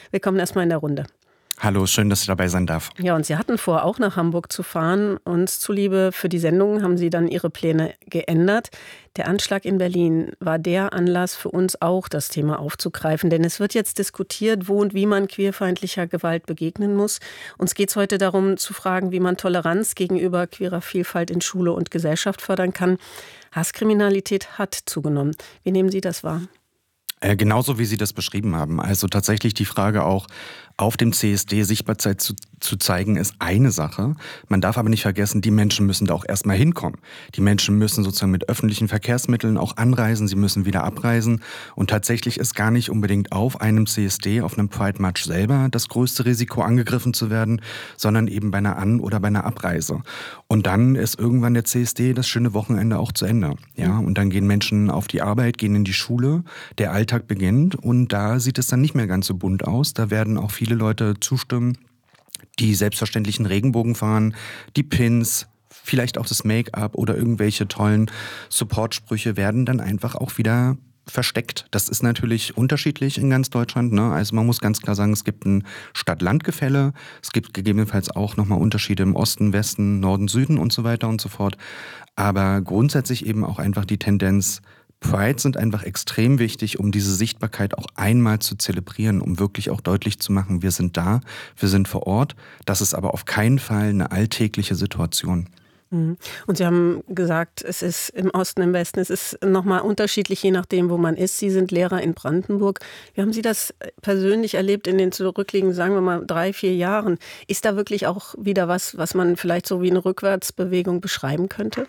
Willkommen erstmal in der Runde. Hallo, schön, dass ich dabei sein darf. Ja, und Sie hatten vor, auch nach Hamburg zu fahren. Uns zuliebe für die Sendung haben Sie dann Ihre Pläne geändert. Der Anschlag in Berlin war der Anlass für uns auch, das Thema aufzugreifen. Denn es wird jetzt diskutiert, wo und wie man queerfeindlicher Gewalt begegnen muss. Uns geht es heute darum, zu fragen, wie man Toleranz gegenüber queerer Vielfalt in Schule und Gesellschaft fördern kann. Hasskriminalität hat zugenommen. Wie nehmen Sie das wahr? Genauso wie Sie das beschrieben haben. Also tatsächlich die Frage auch, auf dem CSD Sichtbarkeit zu zeigen, ist eine Sache. Man darf aber nicht vergessen, die Menschen müssen da auch erstmal hinkommen. Die Menschen müssen sozusagen mit öffentlichen Verkehrsmitteln auch anreisen, sie müssen wieder abreisen. Und tatsächlich ist gar nicht unbedingt auf einem CSD, auf einem Pride March selber das größte Risiko, angegriffen zu werden, sondern eben bei einer An- oder bei einer Abreise. Und dann ist irgendwann der CSD, das schöne Wochenende, auch zu Ende. Ja, und dann gehen Menschen auf die Arbeit, gehen in die Schule, der Alltag beginnt und da sieht es dann nicht mehr ganz so bunt aus. Da werden auch viele Leute zustimmen, die selbstverständlichen Regenbogen fahren, die Pins, vielleicht auch das Make-up oder irgendwelche tollen Supportsprüche werden dann einfach auch wieder versteckt. Das ist natürlich unterschiedlich in ganz Deutschland, ne? Also man muss ganz klar sagen, es gibt ein Stadt-Land-Gefälle. Es gibt gegebenenfalls auch nochmal Unterschiede im Osten, Westen, Norden, Süden und so weiter und so fort. Aber grundsätzlich eben auch einfach die Tendenz, Pride sind einfach extrem wichtig, um diese Sichtbarkeit auch einmal zu zelebrieren, um wirklich auch deutlich zu machen, wir sind da, wir sind vor Ort. Das ist aber auf keinen Fall eine alltägliche Situation. Und Sie haben gesagt, es ist im Osten, im Westen, es ist nochmal unterschiedlich, je nachdem, wo man ist. Sie sind Lehrer in Brandenburg. Wie haben Sie das persönlich erlebt in den zurückliegenden, sagen wir mal, 3-4 Jahren? Ist da wirklich auch wieder was man vielleicht so wie eine Rückwärtsbewegung beschreiben könnte?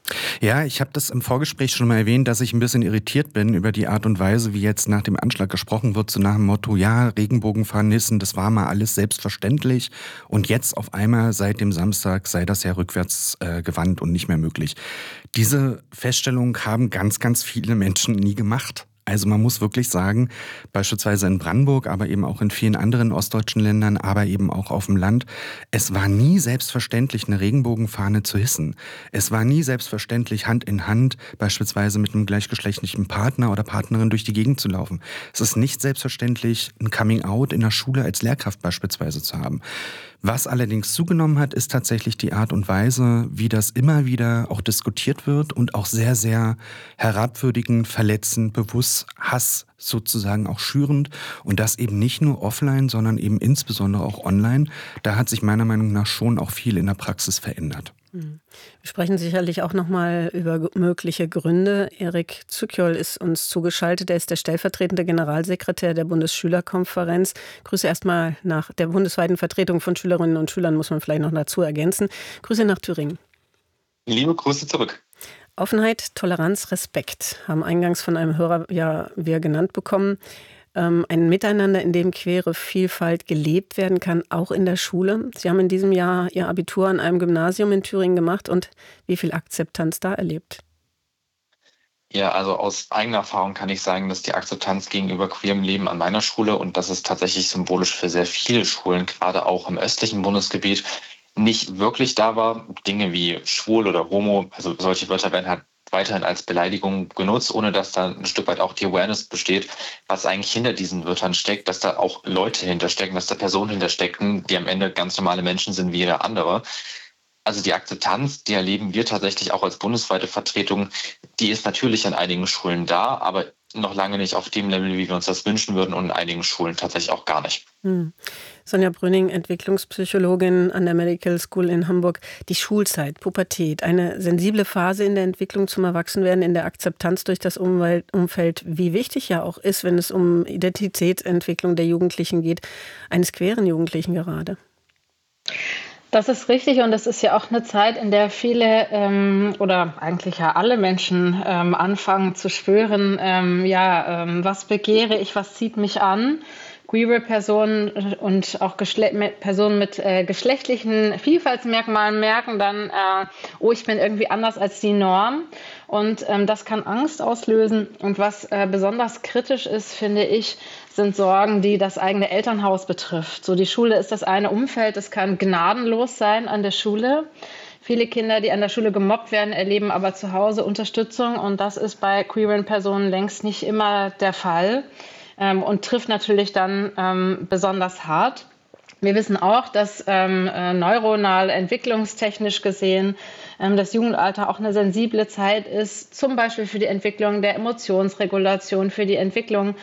Ja, ich habe das im Vorgespräch schon mal erwähnt, dass ich ein bisschen irritiert bin über die Art und Weise, wie jetzt nach dem Anschlag gesprochen wird, so nach dem Motto, ja, Regenbogenfahnen, das war mal alles selbstverständlich und jetzt auf einmal seit dem Samstag sei das ja rückwärts gewandt und nicht mehr möglich. Diese Feststellung haben ganz, ganz viele Menschen nie gemacht. Also man muss wirklich sagen, beispielsweise in Brandenburg, aber eben auch in vielen anderen ostdeutschen Ländern, aber eben auch auf dem Land, es war nie selbstverständlich, eine Regenbogenfahne zu hissen. Es war nie selbstverständlich, Hand in Hand beispielsweise mit einem gleichgeschlechtlichen Partner oder Partnerin durch die Gegend zu laufen. Es ist nicht selbstverständlich, ein Coming-out in der Schule als Lehrkraft beispielsweise zu haben. Was allerdings zugenommen hat, ist tatsächlich die Art und Weise, wie das immer wieder auch diskutiert wird und auch sehr, sehr herabwürdigend, verletzend, bewusst Hass sozusagen auch schürend und das eben nicht nur offline, sondern eben insbesondere auch online. Da hat sich meiner Meinung nach schon auch viel in der Praxis verändert. Wir sprechen sicherlich auch nochmal über mögliche Gründe. Erik Zückjoll ist uns zugeschaltet. Er ist der stellvertretende Generalsekretär der Bundesschülerkonferenz. Grüße erstmal nach der bundesweiten Vertretung von Schülerinnen und Schülern, muss man vielleicht noch dazu ergänzen. Grüße nach Thüringen. Liebe Grüße zurück. Offenheit, Toleranz, Respekt haben eingangs von einem Hörer ja wir genannt bekommen. Ein Miteinander, in dem queere Vielfalt gelebt werden kann, auch in der Schule. Sie haben in diesem Jahr Ihr Abitur an einem Gymnasium in Thüringen gemacht und wie viel Akzeptanz da erlebt? Ja, also aus eigener Erfahrung kann ich sagen, dass die Akzeptanz gegenüber queerem Leben an meiner Schule, und das ist tatsächlich symbolisch für sehr viele Schulen, gerade auch im östlichen Bundesgebiet, nicht wirklich da war. Dinge wie schwul oder homo, also solche Wörter werden halt weiterhin als Beleidigung genutzt, ohne dass da ein Stück weit auch die Awareness besteht, was eigentlich hinter diesen Wörtern steckt, dass da auch Leute hinterstecken, dass da Personen hinterstecken, die am Ende ganz normale Menschen sind wie jeder andere. Also die Akzeptanz, die erleben wir tatsächlich auch als bundesweite Vertretung, die ist natürlich an einigen Schulen da, aber noch lange nicht auf dem Level, wie wir uns das wünschen würden, und in einigen Schulen tatsächlich auch gar nicht. Sonja Brüning, Entwicklungspsychologin an der Medical School in Hamburg. Die Schulzeit, Pubertät, eine sensible Phase in der Entwicklung zum Erwachsenwerden, in der Akzeptanz durch das Umfeld, wie wichtig ja auch ist, wenn es um Identitätsentwicklung der Jugendlichen geht, eines queeren Jugendlichen gerade. Das ist richtig und das ist ja auch eine Zeit, in der viele oder eigentlich ja alle Menschen anfangen zu spüren, was begehre ich, was zieht mich an. Queere Personen und auch Personen mit geschlechtlichen Vielfaltsmerkmalen merken dann, ich bin irgendwie anders als die Norm. Und das kann Angst auslösen. Und was besonders kritisch ist, finde ich, sind Sorgen, die das eigene Elternhaus betrifft. So, die Schule ist das eine Umfeld, das kann gnadenlos sein an der Schule. Viele Kinder, die an der Schule gemobbt werden, erleben aber zu Hause Unterstützung. Und das ist bei queeren Personen längst nicht immer der Fall. und trifft natürlich dann besonders hart. Wir wissen auch, dass neuronal entwicklungstechnisch gesehen das Jugendalter auch eine sensible Zeit ist, zum Beispiel für die Entwicklung der Emotionsregulation, für die Entwicklung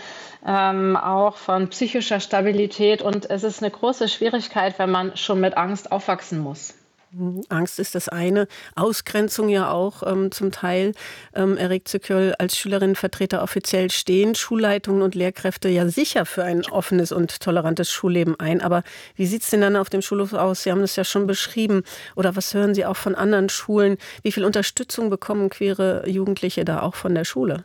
auch von psychischer Stabilität. Und es ist eine große Schwierigkeit, wenn man schon mit Angst aufwachsen muss. Angst ist das eine, Ausgrenzung ja auch zum Teil. Erik Zückerl, als Schülerinnenvertreter offiziell stehen Schulleitungen und Lehrkräfte ja sicher für ein offenes und tolerantes Schulleben ein. Aber wie sieht es denn dann auf dem Schulhof aus? Sie haben das ja schon beschrieben. Oder was hören Sie auch von anderen Schulen? Wie viel Unterstützung bekommen queere Jugendliche da auch von der Schule?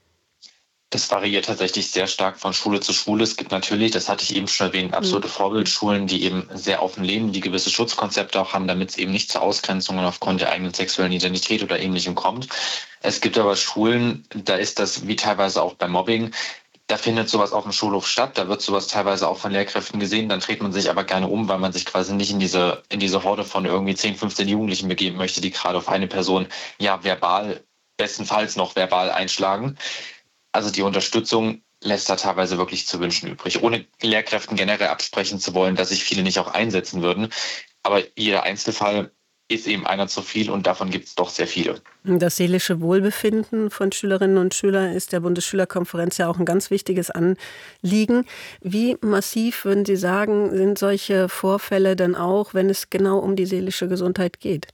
Das variiert tatsächlich sehr stark von Schule zu Schule. Es gibt natürlich, das hatte ich eben schon erwähnt, absolute Vorbildschulen, die eben sehr offen leben, die gewisse Schutzkonzepte auch haben, damit es eben nicht zu Ausgrenzungen aufgrund der eigenen sexuellen Identität oder Ähnlichem kommt. Es gibt aber Schulen, da ist das wie teilweise auch beim Mobbing. Da findet sowas auf dem Schulhof statt, da wird sowas teilweise auch von Lehrkräften gesehen, dann dreht man sich aber gerne um, weil man sich quasi nicht in diese Horde von irgendwie 10, 15 Jugendlichen begeben möchte, die gerade auf eine Person ja verbal, bestenfalls noch verbal einschlagen. Also die Unterstützung lässt da teilweise wirklich zu wünschen übrig, ohne Lehrkräften generell absprechen zu wollen, dass sich viele nicht auch einsetzen würden. Aber jeder Einzelfall ist eben einer zu viel und davon gibt es doch sehr viele. Das seelische Wohlbefinden von Schülerinnen und Schülern ist der Bundesschülerkonferenz ja auch ein ganz wichtiges Anliegen. Wie massiv, würden Sie sagen, sind solche Vorfälle dann auch, wenn es genau um die seelische Gesundheit geht?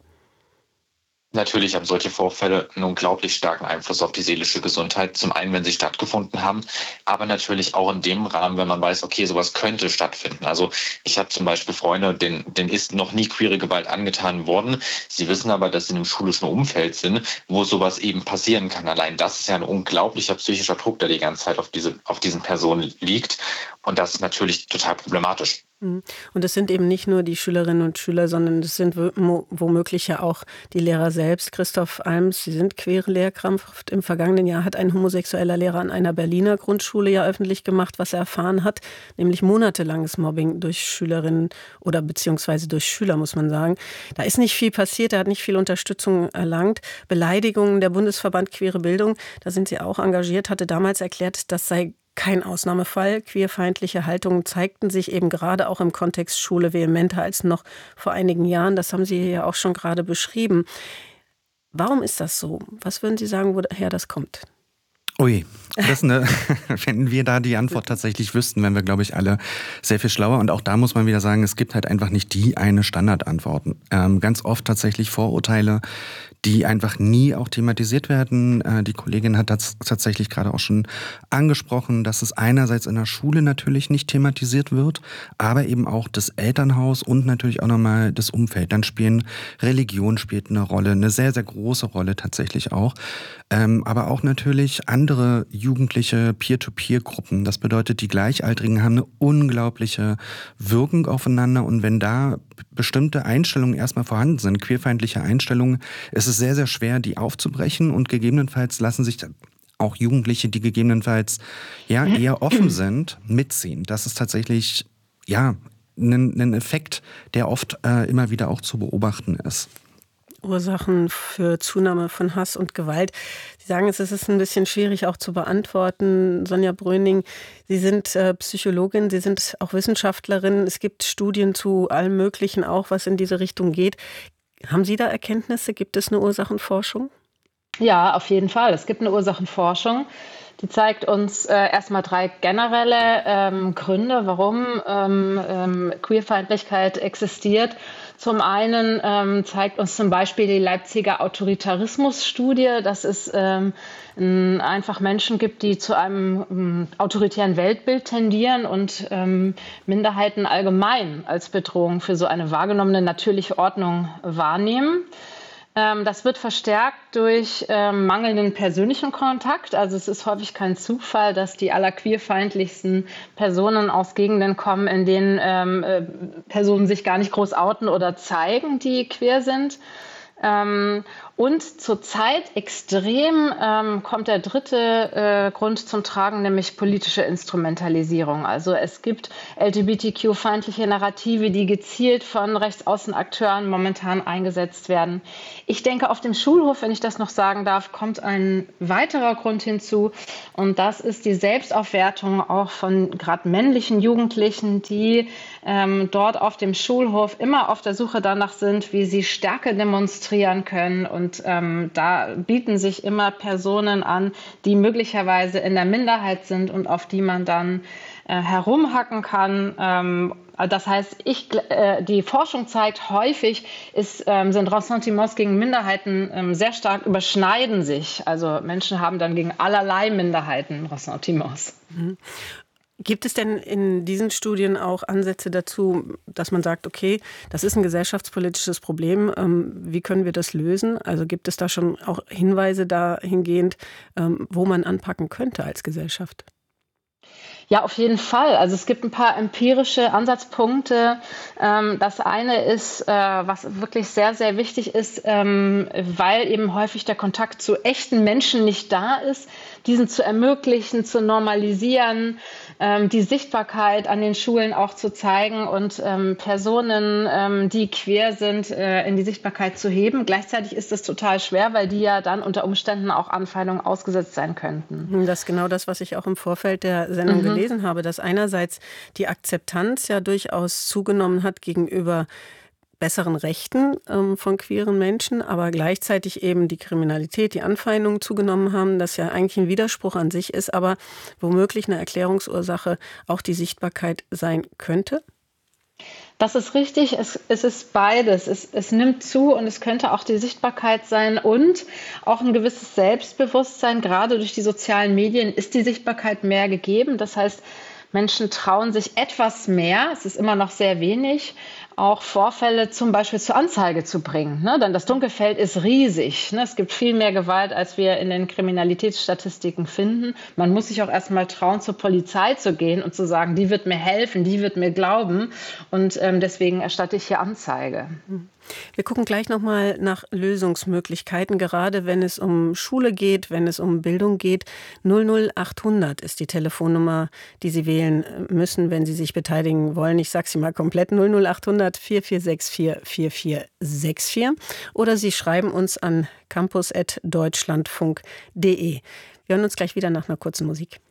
Natürlich haben solche Vorfälle einen unglaublich starken Einfluss auf die seelische Gesundheit. Zum einen, wenn sie stattgefunden haben, aber natürlich auch in dem Rahmen, wenn man weiß, okay, sowas könnte stattfinden. Also ich habe zum Beispiel Freunde, denen ist noch nie queere Gewalt angetan worden. Sie wissen aber, dass sie in einem schulischen Umfeld sind, wo sowas eben passieren kann. Allein das ist ja ein unglaublicher psychischer Druck, der die ganze Zeit auf diesen Personen liegt. Und das ist natürlich total problematisch. Und es sind eben nicht nur die Schülerinnen und Schüler, sondern es sind womöglich ja auch die Lehrer selbst. Christoph Alms, Sie sind queere Lehrkraft. Im vergangenen Jahr hat ein homosexueller Lehrer an einer Berliner Grundschule ja öffentlich gemacht, was er erfahren hat, nämlich monatelanges Mobbing durch Schülerinnen oder beziehungsweise durch Schüler, muss man sagen. Da ist nicht viel passiert, er hat nicht viel Unterstützung erlangt. Beleidigungen, der Bundesverband Queere Bildung, da sind Sie auch engagiert, hatte damals erklärt, das sei kein Ausnahmefall. Queerfeindliche Haltungen zeigten sich eben gerade auch im Kontext Schule vehementer als noch vor einigen Jahren. Das haben Sie ja auch schon gerade beschrieben. Warum ist das so? Was würden Sie sagen, woher das kommt? Ui, wenn wir da die Antwort tatsächlich wüssten, wären wir, glaube ich, alle sehr viel schlauer. Und auch da muss man wieder sagen, es gibt halt einfach nicht die eine Standardantwort. Ganz oft tatsächlich Vorurteile, die einfach nie auch thematisiert werden. Die Kollegin hat das tatsächlich gerade auch schon angesprochen, dass es einerseits in der Schule natürlich nicht thematisiert wird, aber eben auch das Elternhaus und natürlich auch nochmal das Umfeld. Dann Religion spielt eine Rolle, eine sehr, sehr große Rolle tatsächlich auch. Aber auch natürlich andere jugendliche Peer-to-Peer-Gruppen. Das bedeutet, die Gleichaltrigen haben eine unglaubliche Wirkung aufeinander. Und wenn da bestimmte Einstellungen erstmal vorhanden sind, queerfeindliche Einstellungen, ist es sehr, sehr schwer, die aufzubrechen. Und gegebenenfalls lassen sich auch Jugendliche, die gegebenenfalls ja eher offen sind, mitziehen. Das ist tatsächlich ja ein Effekt, der oft immer wieder auch zu beobachten ist. Ursachen für Zunahme von Hass und Gewalt. Sie sagen, es ist ein bisschen schwierig auch zu beantworten. Sonja Bröning, Sie sind Psychologin, Sie sind auch Wissenschaftlerin. Es gibt Studien zu allem Möglichen auch, was in diese Richtung geht. Haben Sie da Erkenntnisse? Gibt es eine Ursachenforschung? Ja, auf jeden Fall. Es gibt eine Ursachenforschung. Die zeigt uns erstmal 3 generelle Gründe, warum Queerfeindlichkeit existiert. Zum einen zeigt uns zum Beispiel die Leipziger Autoritarismus-Studie, dass es einfach Menschen gibt, die zu einem autoritären Weltbild tendieren und Minderheiten allgemein als Bedrohung für so eine wahrgenommene natürliche Ordnung wahrnehmen. Das wird verstärkt durch mangelnden persönlichen Kontakt. Also es ist häufig kein Zufall, dass die allerqueerfeindlichsten Personen aus Gegenden kommen, in denen Personen sich gar nicht groß outen oder zeigen, die queer sind. Und zurzeit extrem kommt der dritte Grund zum Tragen, nämlich politische Instrumentalisierung. Also es gibt LGBTQ-feindliche Narrative, die gezielt von Rechtsaußenakteuren momentan eingesetzt werden. Ich denke, auf dem Schulhof, wenn ich das noch sagen darf, kommt ein weiterer Grund hinzu. Und das ist die Selbstaufwertung auch von gerade männlichen Jugendlichen, die dort auf dem Schulhof immer auf der Suche danach sind, wie sie Stärke demonstrieren können. Und da bieten sich immer Personen an, die möglicherweise in der Minderheit sind und auf die man dann herumhacken kann. Das heißt, die Forschung zeigt, häufig sind Ressentiments gegen Minderheiten sehr stark überschneiden sich. Also Menschen haben dann gegen allerlei Minderheiten Ressentiments. Mhm. Gibt es denn in diesen Studien auch Ansätze dazu, dass man sagt, okay, das ist ein gesellschaftspolitisches Problem, wie können wir das lösen? Also gibt es da schon auch Hinweise dahingehend, wo man anpacken könnte als Gesellschaft? Ja, auf jeden Fall. Also es gibt ein paar empirische Ansatzpunkte. Das eine ist, was wirklich sehr, sehr wichtig ist, weil eben häufig der Kontakt zu echten Menschen nicht da ist, diesen zu ermöglichen, zu normalisieren, die Sichtbarkeit an den Schulen auch zu zeigen und Personen, die queer sind, in die Sichtbarkeit zu heben. Gleichzeitig ist das total schwer, weil die ja dann unter Umständen auch Anfeindungen ausgesetzt sein könnten. Das ist genau das, was ich auch im Vorfeld der Sendung gelesen habe, dass einerseits die Akzeptanz ja durchaus zugenommen hat gegenüber besseren Rechten von queeren Menschen, aber gleichzeitig eben die Kriminalität, die Anfeindungen zugenommen haben, das ja eigentlich ein Widerspruch an sich ist, aber womöglich eine Erklärungsursache auch die Sichtbarkeit sein könnte? Das ist richtig, es ist beides. Es nimmt zu und es könnte auch die Sichtbarkeit sein und auch ein gewisses Selbstbewusstsein. Gerade durch die sozialen Medien ist die Sichtbarkeit mehr gegeben. Das heißt, Menschen trauen sich etwas mehr, es ist immer noch sehr wenig, auch Vorfälle zum Beispiel zur Anzeige zu bringen. Ne? Denn das Dunkelfeld ist riesig. Ne? Es gibt viel mehr Gewalt, als wir in den Kriminalitätsstatistiken finden. Man muss sich auch erst mal trauen, zur Polizei zu gehen und zu sagen, die wird mir helfen, die wird mir glauben. Und deswegen erstatte ich hier Anzeige. Wir gucken gleich nochmal nach Lösungsmöglichkeiten, gerade wenn es um Schule geht, wenn es um Bildung geht. 00800 ist die Telefonnummer, die Sie wählen müssen, wenn Sie sich beteiligen wollen. Ich sage sie mal komplett, 00800 4464 4464. Oder Sie schreiben uns an campus@deutschlandfunk.de. Wir hören uns gleich wieder nach einer kurzen Musik.